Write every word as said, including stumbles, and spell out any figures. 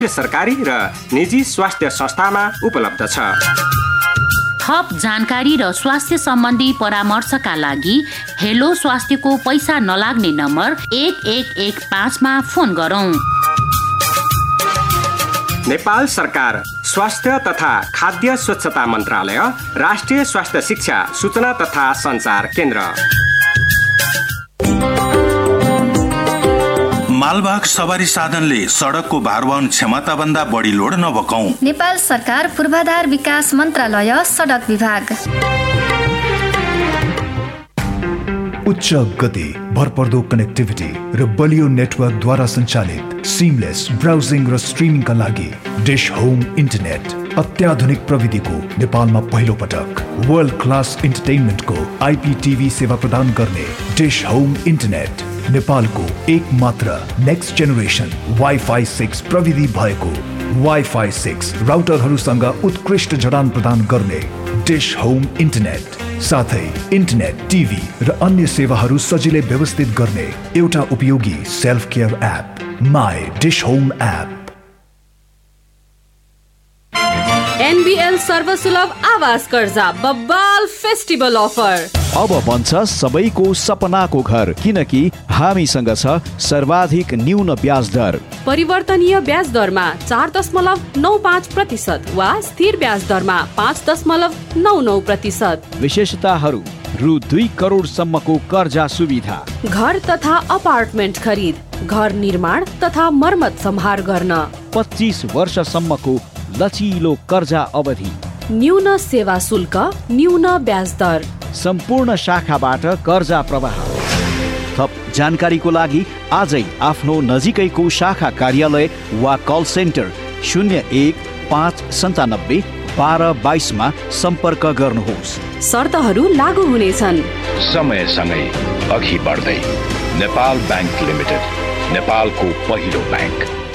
सरकारी र निजी स्वास्थ्य संस्थामा उपलब्ध छ। थप जानकारी र स्वास्थ्य सम्बन्धी परामर्शका लागि हेलो स्वास्थ्यको पैसा नलाग्ने नम्बर एक एक एक पाँचमा फोन गरौँ। नेपाल सरकार स्वास्थ्य तथा खाद्य स्वच्छता मन्त्रालय, राष्ट्रिय स्वास्थ्य शिक्षा सूचना तथा सञ्चार केन्द्र। मालवाहक सवारी साधनले सडकको भारवहन क्षमता भन्दा बढी लोड नबोकाऊ। नेपाल सरकार पूर्वाधार विकास मन्त्रालय, सडक विभाग। उच्च गति, भरपर्दो कनेक्टिभिटी र बलियो नेटवर्कद्वारा सञ्चालित सिमलेस ब्राउजिङ र स्ट्रिमिङका लागि डिश होम इन्टरनेट अत्याधुनिक प्रविधिको नेपालमा पहिलो पटक वर्ल्ड क्लास इन्टरटेनमेन्टको आइपीटिभी सेवा प्रदान गर्ने डिश होम इन्टरनेट नेपालको एक मात्र नेक्स्ट जेनेरेसन वाइफाई सिक्स प्रविधि भएको वाइफाई सिक्स राउटरहरूसँग उत्कृष्ट जडान प्रदान गर्ने डिश होम इन्टरनेट, साथै इन्टरनेट, टिभी र अन्य सेवाहरू सजिलै व्यवस्थित गर्ने एउटा उपयोगी self care app my dish home app. NBL सर्वसुलभ आवास कर्जा बब्बाल फेस्टिभल अफर अब बन्छ सबैको सपनाको घर, किनकि हामीसँग छ सर्वाधिक न्यून ब्याज दर। परिवर्तनीय ब्याज दरमा चार दशमलव नौ पाँच प्रतिशत वा स्थिर ब्याज दरमा पाँच दशमलव नौ नौ प्रतिशत। विशेषताहरू: रु दुई करोड सम्मको कर्जा सुविधा, घर तथा अपार्टमेन्ट खरिद, घर निर्माण तथा मर्मत सम्हार गर्न, पच्चीस वर्षसम्मको लचिलो कर्जा अवधि, न्यून सेवा शुल्क, न्यून ब्याज दर, सम्पूर्ण शाखाबाट कर्जा प्रवाह। थप जानकारीको लागि आजै आफ्नो नजिकैको शाखा कार्यालय वा कल सेन्टर शून्य एक पाँच सन्तानब्बे बाह्र बाइसमा सम्पर्क गर्नुहोस्। शर्तहरू लागू हुनेछन्। समयसँगै अघि बढ्दै नेपाल बैंक लिमिटेड, नेपालको पहिलो बैंक।